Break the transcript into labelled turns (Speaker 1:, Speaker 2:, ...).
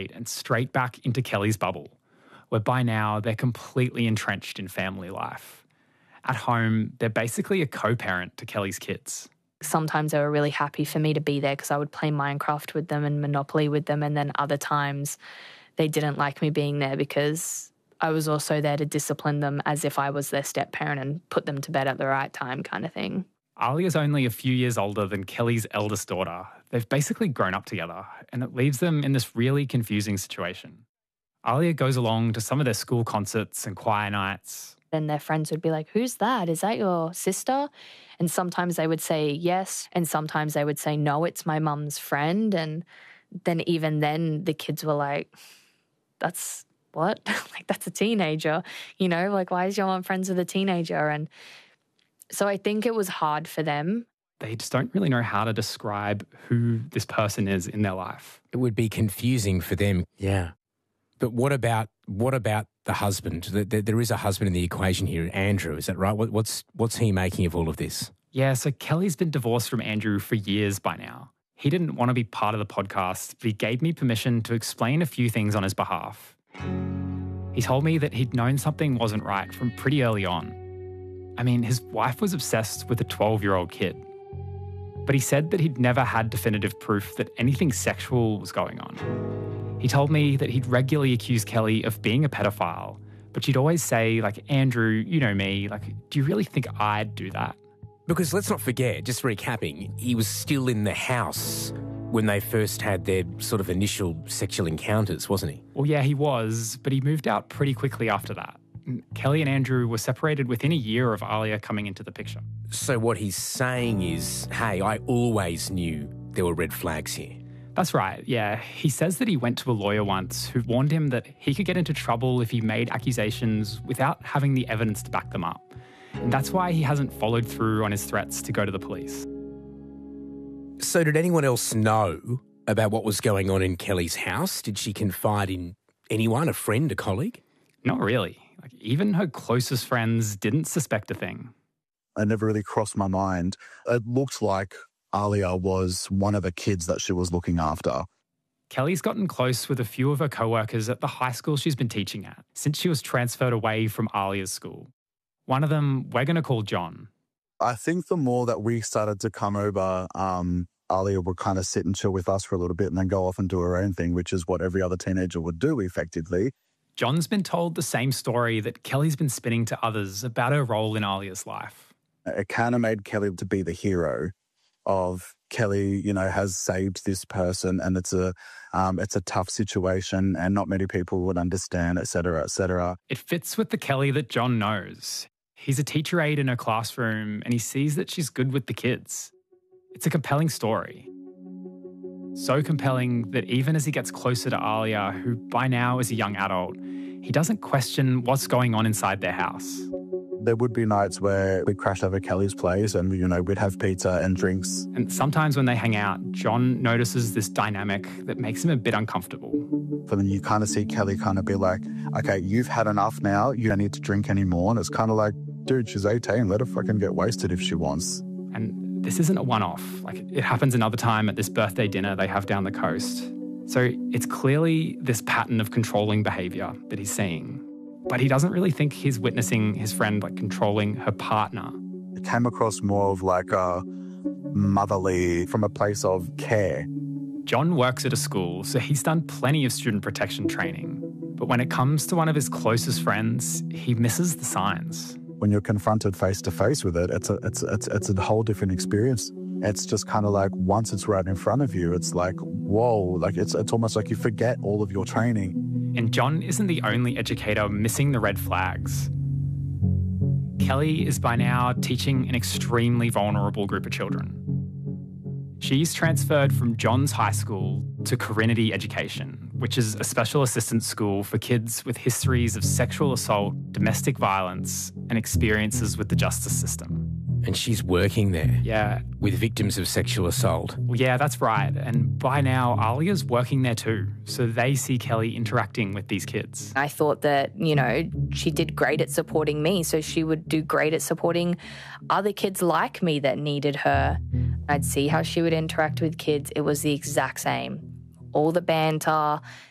Speaker 1: street and straight back into Kelly's bubble, where by now they're completely entrenched in family life. At home, they're basically a co-parent to Kelly's kids.
Speaker 2: Sometimes they were really happy for me to be there because I would play Minecraft with them and Monopoly with them, and then other times they didn't like me being there because I was also there to discipline them as if I was their step-parent and put them to bed at the right time kind of thing.
Speaker 1: Alia's only a few years older than Kelly's eldest daughter. They've basically grown up together, and it leaves them in this really confusing situation. Alia goes along to some of their school concerts and choir nights.
Speaker 2: Then their friends would be like, "Who's that? Is that your sister?" And sometimes they would say yes, and sometimes they would say, "No, it's my mum's friend." And then even then the kids were like, "That's what?" Like, that's a teenager, you know, like, why is your mum friends with a teenager? And so I think it was hard for them.
Speaker 1: They just don't really know how to describe who this person is in their life.
Speaker 3: It would be confusing for them. Yeah. But what about the husband? There is a husband in the equation here, Andrew, is that right? What's he making of all of this?
Speaker 1: Yeah, so Kelly's been divorced from Andrew for years by now. He didn't want to be part of the podcast, but he gave me permission to explain a few things on his behalf. He told me that he'd known something wasn't right from pretty early on. I mean, his wife was obsessed with a 12-year-old kid. But he said that he'd never had definitive proof that anything sexual was going on. He told me that he'd regularly accuse Kelly of being a pedophile, but she'd always say, like, "Andrew, you know me, like, do you really think I'd do that?"
Speaker 3: Because let's not forget, just recapping, he was still in the house when they first had their sort of initial sexual encounters, wasn't he?
Speaker 1: Well, yeah, he was, but he moved out pretty quickly after that. Kelly and Andrew were separated within a year of Alia coming into the picture.
Speaker 3: So what he's saying is, hey, I always knew there were red flags here.
Speaker 1: That's right, yeah. He says that he went to a lawyer once who warned him that he could get into trouble if he made accusations without having the evidence to back them up. And that's why he hasn't followed through on his threats to go to the police.
Speaker 3: So did anyone else know about what was going on in Kelly's house? Did she confide in anyone, a friend, a colleague?
Speaker 1: Not really. Like, even her closest friends didn't suspect a thing.
Speaker 4: It never really crossed my mind. It looked like Alia was one of the kids that she was looking after.
Speaker 1: Kelly's gotten close with a few of her co-workers at the high school she's been teaching at since she was transferred away from Alia's school. One of them we're going to call John.
Speaker 4: I think the more that we started to come over, Alia would kind of sit and chill with us for a little bit and then go off and do her own thing, which is what every other teenager would do effectively.
Speaker 1: John's been told the same story that Kelly's been spinning to others about her role in Alia's life.
Speaker 4: It kind of made Kelly to be the hero of Kelly, you know, has saved this person and it's a tough situation and not many people would understand, et cetera, et cetera.
Speaker 1: It fits with the Kelly that John knows. He's a teacher aide in her classroom and he sees that she's good with the kids. It's a compelling story. So compelling that even as he gets closer to Alia, who by now is a young adult, he doesn't question what's going on inside their house.
Speaker 4: There would be nights where we'd crash over Kelly's place and, you know, we'd have pizza and drinks.
Speaker 1: And sometimes when they hang out, John notices this dynamic that makes him a bit uncomfortable.
Speaker 4: But then you kind of see Kelly kind of be like, okay, you've had enough now. You don't need to drink anymore. And it's kind of like, dude, she's 18. Let her fucking get wasted if she wants.
Speaker 1: And this isn't a one-off. Like, it happens another time at this birthday dinner they have down the coast. So it's clearly this pattern of controlling behaviour that he's seeing. But he doesn't really think he's witnessing his friend, like, controlling her partner.
Speaker 4: It came across more of like a motherly, from a place of care.
Speaker 1: John works at a school, so he's done plenty of student protection training. But when it comes to one of his closest friends, he misses the signs.
Speaker 4: When you're confronted face to face with it, it's a whole different experience. It's just kind of like once it's right in front of you, it's like, whoa, like it's almost like you forget all of your training.
Speaker 1: And John isn't the only educator missing the red flags. Kelly is by now teaching an extremely vulnerable group of children. She's transferred from John's high school to Corinity Education, which is a special assistance school for kids with histories of sexual assault, domestic violence, and experiences with the justice system.
Speaker 3: And she's working there?
Speaker 1: Yeah.
Speaker 3: With victims of sexual assault?
Speaker 1: Well, yeah, that's right. And by now, Alia's working there too. So they see Kelly interacting with these kids.
Speaker 2: I thought that, you know, she did great at supporting me, so she would do great at supporting other kids like me that needed her. I'd see how she would interact with kids. It was the exact same. All the banter,